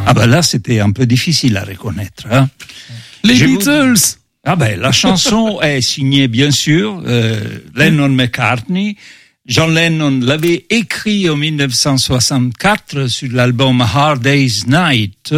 Ah ben là, c'était un peu difficile à reconnaître. Hein. Les Beatles. Ah ben la chanson est signée bien sûr Lennon-McCartney. John Lennon l'avait écrit en 1964 sur l'album Hard Day's Night,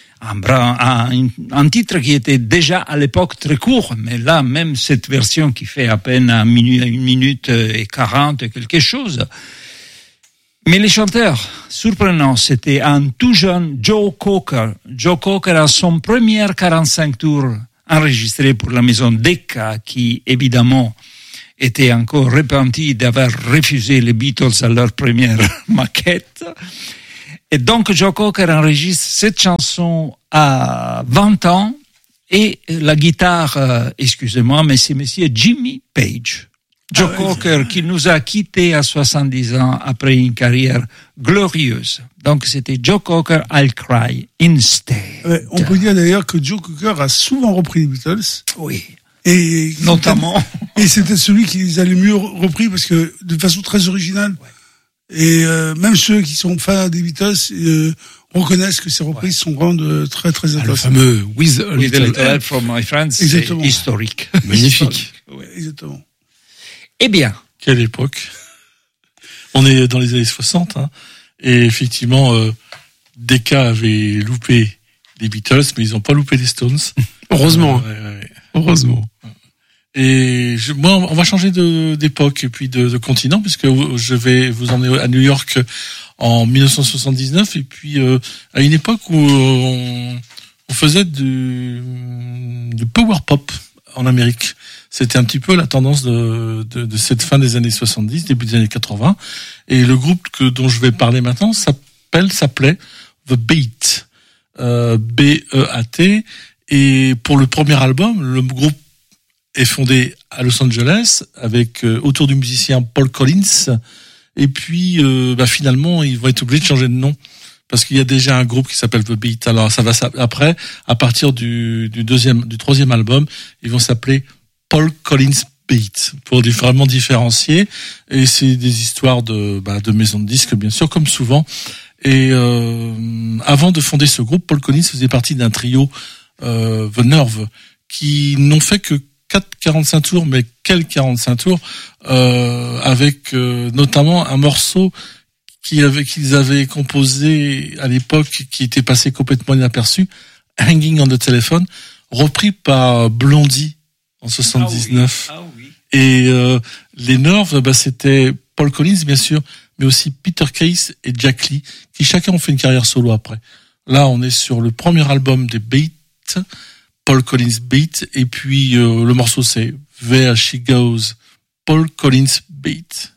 un titre qui était déjà à l'époque très court, mais là même cette version qui fait à peine 1 minute et 40 quelque chose. Mais les chanteurs, surprenants, c'était un tout jeune Joe Cocker. Joe Cocker a son premier 45 tours enregistré pour la maison Decca, qui évidemment était encore repenti d'avoir refusé les Beatles à leur première maquette. Et donc Joe Cocker enregistre cette chanson à 20 ans et la guitare, excusez-moi, mais c'est monsieur Jimmy Page. Joe Cocker qui nous a quittés à 70 ans après une carrière glorieuse. Donc c'était Joe Cocker, I'll Cry Instead. On peut dire d'ailleurs que Joe Cocker a souvent repris les Beatles. Oui. Et notamment. Et c'était celui qui les a le mieux repris parce que de façon très originale. Ouais. Et même ceux qui sont fans des Beatles reconnaissent que ces reprises sont vraiment très très intéressantes. Le fameux With a Little Help from My Friends, c'est historique. Magnifique. Ouais, exactement. Eh bien. Quelle époque. On est dans les années 60, hein, et effectivement, Decca avait loupé les Beatles, mais ils n'ont pas loupé les Stones. Heureusement. Ouais. Heureusement. Et on va changer d'époque et puis de continent, puisque je vais vous emmener à New York en 1979, et puis à une époque où on faisait du power pop en Amérique. C'était un petit peu la tendance de cette fin des années 70, début des années 80. Et le groupe dont je vais parler maintenant s'appelait The Beat. B-E-A-T. Et pour le premier album, le groupe est fondé à Los Angeles avec autour du musicien Paul Collins. Et puis, finalement, ils vont être obligés de changer de nom parce qu'il y a déjà un groupe qui s'appelle The Beat. Alors, ça va après, à partir du troisième album, ils vont s'appeler Paul Collins Beat pour vraiment différencier. Et c'est des histoires de maisons de disques, bien sûr, comme souvent. Et avant de fonder ce groupe, Paul Collins faisait partie d'un trio The Nerve qui n'ont fait que 45 tours, mais quels 45 tours, avec notamment un morceau qu'ils avaient composé à l'époque, qui était passé complètement inaperçu, Hanging on the Telephone, repris par Blondie en 79. Ah oui. Et les Nerves, c'était Paul Collins, bien sûr, mais aussi Peter Case et Jack Lee, qui chacun ont fait une carrière solo après. Là, on est sur le premier album des Beat, Paul Collins Beat, et puis le morceau c'est There She Goes, Paul Collins Beat.